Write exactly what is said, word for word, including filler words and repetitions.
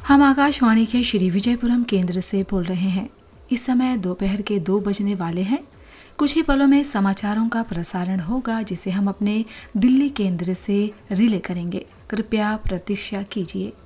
हम आकाशवाणी के श्री विजयपुरम केंद्र से बोल रहे हैं। इस समय दोपहर के दो बजने वाले हैं। कुछ ही पलों में समाचारों का प्रसारण होगा, जिसे हम अपने दिल्ली केंद्र से रिले करेंगे। कृपया प्रतीक्षा कीजिए।